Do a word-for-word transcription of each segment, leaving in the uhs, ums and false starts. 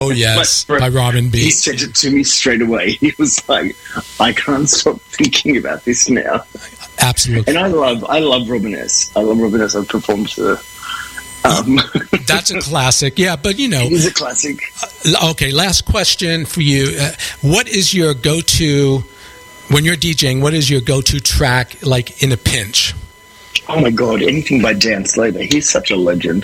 Oh, yes, My by friend, Robin B. He sent it to me straight away. He was like, I can't stop thinking about this now. Absolutely. And I love I love Robin S. I love Robin S. I've performed to her. Um, That's a classic. Yeah, but you know. It is a classic. Uh, okay, last question for you. Uh, what is your go-to, when you're DJing, what is your go-to track, like, in a pinch? Oh, my God. Anything by Dan Slater. He's such a legend.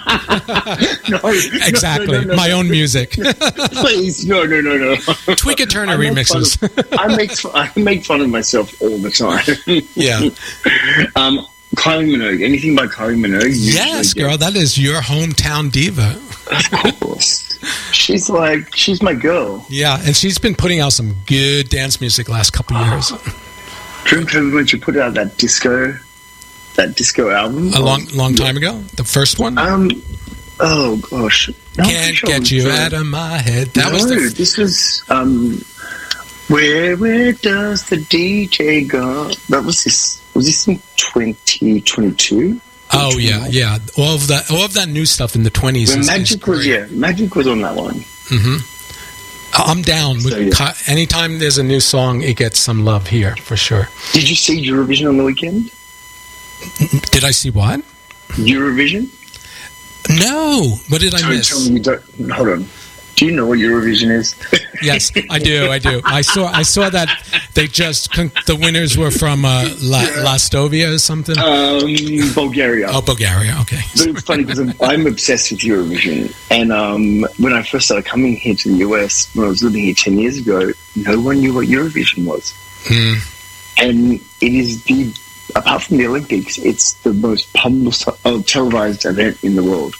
no, exactly. No, no, no, My no. own music. Please, no, no, no, no. Tweaker Turner I remixes. Of, I, make, I make fun of myself all the time. Yeah. Um, Kylie Minogue. Anything by Kylie Minogue? Yes, girl. That is your hometown diva. Of course. She's like, she's my girl. Yeah, and she's been putting out some good dance music last couple of years. Remember when she put out that disco, that disco album? A long, long time ago? The first one? Um, oh, gosh. No, Can't sure get you uh, out of my head. That no, was the... this was, um, where, where does the D J go? That was this, was this in twenty twenty-two? Oh, yeah, yeah. All of that, all of that new stuff in the twenties. Well, is, Magic is was, yeah, Magic was on that one. Mm-hmm. I'm down. So, With, yeah. Anytime there's a new song, it gets some love here, for sure. Did you see Eurovision on the weekend? Did I see what? Eurovision? No. What did I Don't miss? tell me you don't. Hold on. Do you know what Eurovision is? Yes, I do. I do. I saw. I saw that they just con- the winners were from uh, La, Yeah. Lastovia or something. Um, Bulgaria. Oh, Bulgaria. Okay. But it's funny because I'm, I'm obsessed with Eurovision. And um, when I first started coming here to the U S, when I was living here ten years ago, no one knew what Eurovision was. Hmm. And it is the, apart from the Olympics, it's the most publicized, uh, televised event in the world.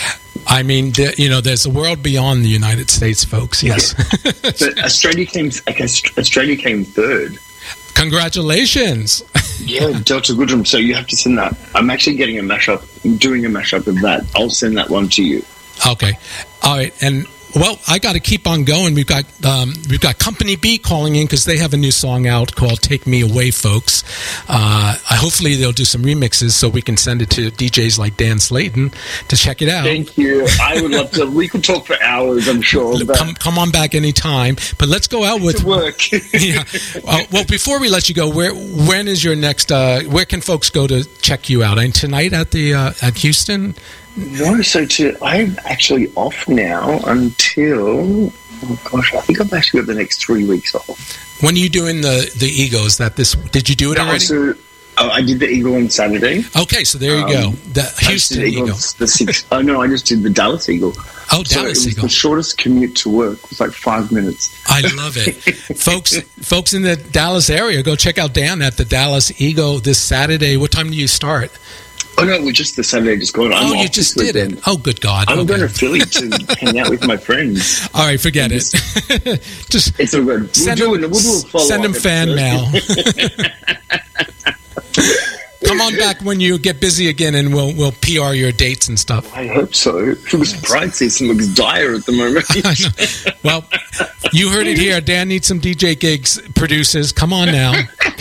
I mean, the, you know, there's a world beyond the United States, folks. Yes. But Australia came, like, Australia came third. Congratulations. Yeah, Delta Goodrum. So you have to send that. I'm actually getting a mashup, I'm doing a mashup of that. I'll send that one to you. Okay. All right. And well, I got to keep on going. We've got um, we've got Company B calling in because they have a new song out called "Take Me Away," folks. Uh, hopefully, they'll do some remixes so we can send it to D Js like Dan Slayton to check it out. Thank you. I would love to. We could talk for hours, I'm sure. But Come, come on back anytime. But let's go out with to work. yeah. Uh, well, before we let you go, where when is your next? Uh, where can folks go to check you out? And tonight at the uh, at Houston. No, so to, I'm actually off now until, oh gosh, I think I've actually got the next three weeks off. When are you doing the the Egos? That this did you do it No, already? so, oh, I did the Eagle on Saturday. Okay, so there you Um, go. The I just Houston did Eagle. The six, oh no, I just did the Dallas Eagle. Oh, So it Dallas was Eagle. the shortest commute to work. It was like five minutes. I love it. folks folks in the Dallas area, go check out Dan at the Dallas Eagle this Saturday. What time do you start? Oh no, it was just the Saturday just gone. I'm oh, you off just this did weekend. it. Oh, good God. I'm okay. going to Philly to hang out with my friends. All right, forget it. Just It's all good. We'll send do them, it. We'll do a follow-up send them fan episode. mail. Come on back when you get busy again, and we'll we'll P R your dates and stuff. I hope so. It looks pricey. It looks dire at the moment. I know. Well, you heard it here. Dan needs some D J gigs. Producers, come on now.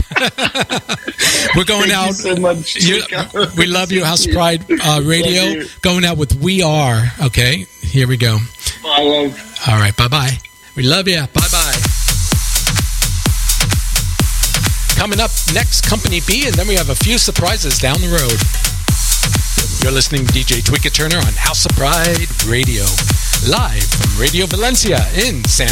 We're going Thank out. you so much. You, we love you, House Pride uh, Radio. Love you. Going out with We Are. Okay, here we go. Bye, love. All right, bye bye. We love you. Bye bye. Coming up next, Company B, and then we have a few surprises down the road. You're listening to D J Tweaker Turner on House of Pride Radio, live from Radio Valencia in San